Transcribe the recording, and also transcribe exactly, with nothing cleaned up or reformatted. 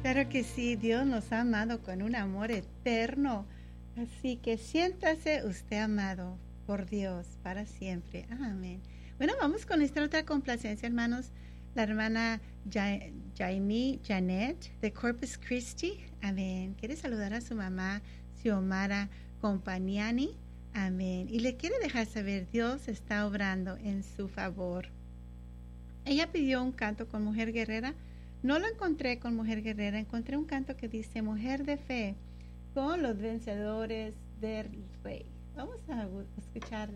Claro que sí, Dios nos ha amado con un amor eterno. Así que siéntase usted amado por Dios para siempre. Amén. Bueno, vamos con nuestra otra complacencia, hermanos. La hermana ja Jaime Janet de Corpus Christi. Amén. Quiere saludar a su mamá, Xiomara Companiani. Amén. Y le quiere dejar saber, Dios está obrando en su favor. Ella pidió un canto con Mujer Guerrera. No lo encontré con Mujer Guerrera, encontré un canto que dice Mujer de Fe con los vencedores del Rey. Vamos a escuchar